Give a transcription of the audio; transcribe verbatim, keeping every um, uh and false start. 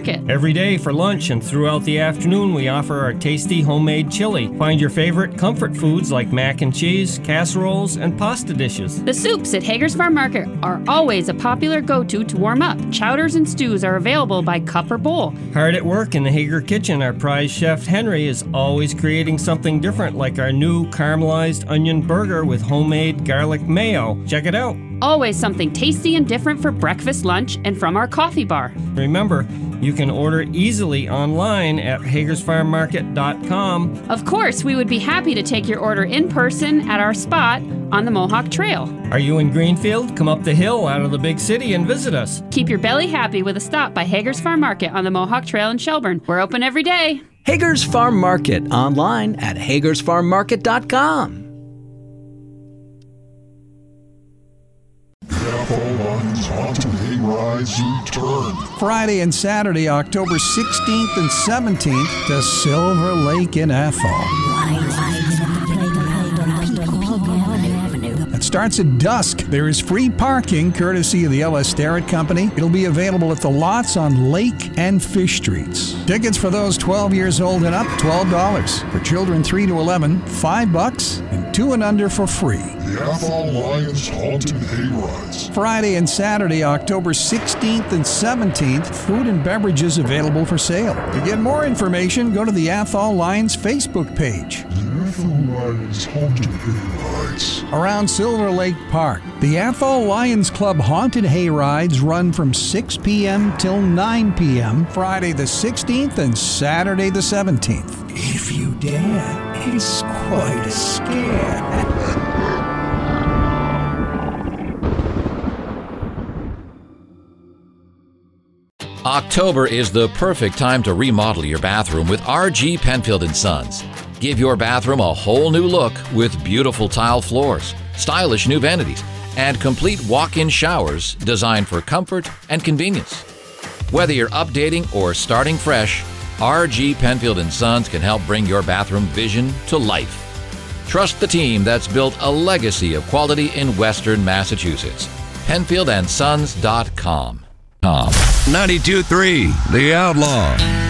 Market. Every day for lunch and throughout the afternoon, we offer our tasty homemade chili. Find your favorite comfort foods like mac and cheese, casseroles, and pasta dishes. The soups at Hager's Farm Market are always a popular go-to to warm up. Chowders and stews are available by cup or bowl. Hard at work in the Hager kitchen, our prize chef Henry is always creating something different, like our new caramelized onion burger with homemade garlic mayo. Check it out. Always something tasty and different for breakfast, lunch, and from our coffee bar. Remember, you can order easily online at hagers farm market dot com. Of course, we would be happy to take your order in person at our spot on the Mohawk Trail. Are you in Greenfield? Come up the hill out of the big city and visit us. Keep your belly happy with a stop by Hager's Farm Market on the Mohawk Trail in Shelburne. We're open every day. Hager's Farm Market, online at hagers farm market dot com. Haunted Hayrides return. Friday and Saturday, October sixteenth and seventeenth, to Silver Lake in Athol. It starts at dusk. There is free parking courtesy of the Ellis Starrett Company. It'll be available at the lots on Lake and Fish Streets. Tickets for those twelve years old and up, twelve dollars. For children three to eleven, five bucks. And two and under for free. The Athol Lions Haunted Hayrides. Friday and Saturday, October sixteenth and seventeenth, food and beverages available for sale. To get more information, go to the Athol Lions Facebook page. The Athol Lions Haunted Hayrides. Around Silver Lake Park, the Athol Lions Club Haunted Hayrides run from six p.m. till nine p.m. Friday the sixteenth and Saturday the seventeenth. If you dare, it's quite a scare. October is the perfect time to remodel your bathroom with R G Penfield and Sons. Give your bathroom a whole new look with beautiful tile floors, stylish new vanities, and complete walk-in showers designed for comfort and convenience. Whether you're updating or starting fresh, R G Penfield and Sons can help bring your bathroom vision to life. Trust the team that's built a legacy of quality in Western Massachusetts. penfield and sons dot com. ninety-two point three The Outlaw.